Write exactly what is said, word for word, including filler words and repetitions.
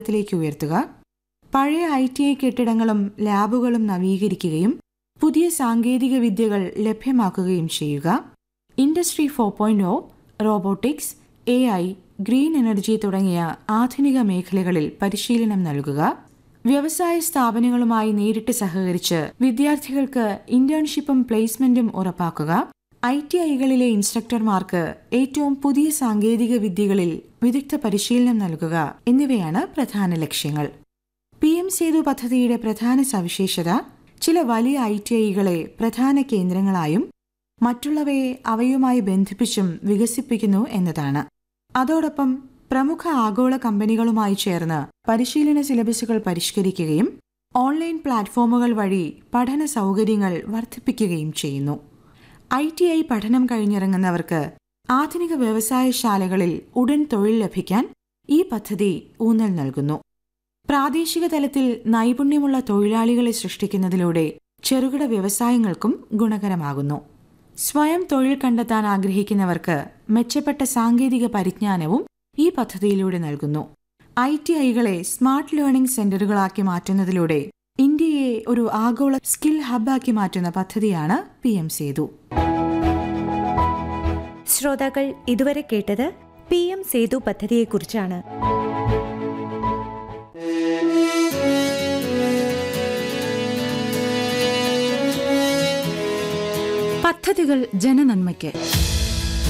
ത്തിലേക്ക് ഉയർത്തുക, പഴയ ഐ ടി ഐ കെട്ടിടങ്ങളും ലാബുകളും നവീകരിക്കുകയും പുതിയ സാങ്കേതിക വിദ്യകൾ ലഭ്യമാക്കുകയും ചെയ്യുക, industry four point O, robotics, A I, green energy തുടങ്ങിയ ആധുനിക മേഖലകളിൽ പരിശീലനം നൽകുക, വ്യവസായ സ്ഥാപനങ്ങളുമായി നേരിട്ട് സഹകരിച്ച് വിദ്യാർത്ഥികൾക്ക് ഇന്റേൺഷിപ്പും പ്ലേസ്മെന്റും ഉറപ്പാക്കുക, ഐ ടി ഐകളിലെ ഇൻസ്ട്രക്ടർമാർക്ക് ഏറ്റവും പുതിയ സാങ്കേതിക വിദ്യകളിൽ വിദഗ്ധ പരിശീലനം നൽകുക എന്നിവയാണ് പ്രധാന ലക്ഷ്യങ്ങൾ. പി എം സേതു പദ്ധതിയുടെ പ്രധാന സവിശേഷത ചില വലിയ ഐ ടി ഐകളെ പ്രധാന കേന്ദ്രങ്ങളായും മറ്റുള്ളവയെ അവയുമായി ബന്ധിപ്പിച്ചും വികസിപ്പിക്കുന്നു എന്നതാണ്. അതോടൊപ്പം പ്രമുഖ ആഗോള കമ്പനികളുമായി ചേർന്ന് പരിശീലന സിലബസുകൾ പരിഷ്കരിക്കുകയും ഓൺലൈൻ പ്ലാറ്റ്ഫോമുകൾ വഴി പഠന സൗകര്യങ്ങൾ വർദ്ധിപ്പിക്കുകയും ചെയ്യുന്നു. ഐ ടി ഐ പഠനം കഴിഞ്ഞിറങ്ങുന്നവർക്ക് ആധുനിക വ്യവസായശാലകളിൽ ഉടൻ തൊഴിൽ ലഭിക്കാൻ ഈ പദ്ധതി ഊന്നൽ നൽകുന്നു. പ്രാദേശിക തലത്തിൽ നൈപുണ്യമുള്ള തൊഴിലാളികളെ സൃഷ്ടിക്കുന്നതിലൂടെ ചെറുകിട വ്യവസായങ്ങൾക്കും ഗുണകരമാകുന്നു. സ്വയം തൊഴിൽ കണ്ടെത്താൻ ആഗ്രഹിക്കുന്നവർക്ക് മെച്ചപ്പെട്ട സാങ്കേതിക പരിജ്ഞാനവും ഈ പദ്ധതിയിലൂടെ നൽകുന്നു. ഐ ടി ഐകളെ സ്മാർട്ട് ലേണിംഗ് സെന്ററുകളാക്കി മാറ്റുന്നതിലൂടെ ഇന്ത്യയെ ഒരു ആഗോള സ്കിൽ ഹബ്ബാക്കി മാറ്റുന്ന പദ്ധതിയാണ് പി എം സേതു. ശ്രോതാക്കൾ ഇതുവരെ കേട്ടത് പി എം സേതു പദ്ധതിയെക്കുറിച്ചാണ്. പദ്ധതികൾ ജനനന്മയ്ക്ക്.